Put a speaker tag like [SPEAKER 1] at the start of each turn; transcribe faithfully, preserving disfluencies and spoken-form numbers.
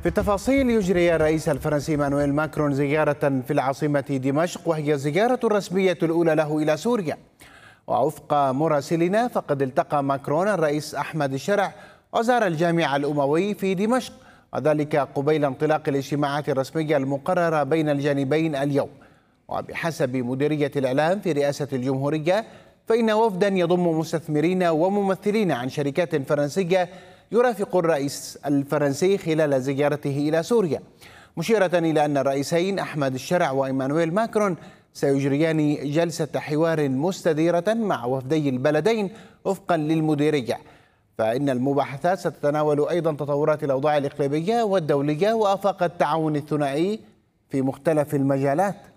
[SPEAKER 1] في التفاصيل، يجري الرئيس الفرنسي إيمانويل ماكرون زيارة في العاصمة دمشق، وهي الزيارة الرسمية الأولى له إلى سوريا. ووفق مراسلنا فقد التقى ماكرون الرئيس أحمد الشرع وزار الجامع الأموي في دمشق، وذلك قبيل انطلاق الاجتماعات الرسمية المقررة بين الجانبين اليوم. وبحسب مديرية الإعلام في رئاسة الجمهورية، فإن وفدا يضم مستثمرين وممثلين عن شركات فرنسية يرافق الرئيس الفرنسي خلال زيارته إلى سوريا، مشيرة إلى أن الرئيسين أحمد الشرع وإيمانويل ماكرون سيجريان جلسة حوار مستديرة مع وفدي البلدين وفقا للمديرية. فإن المباحثات ستتناول أيضا تطورات الأوضاع الإقليمية والدولية وآفاق التعاون الثنائي في مختلف المجالات.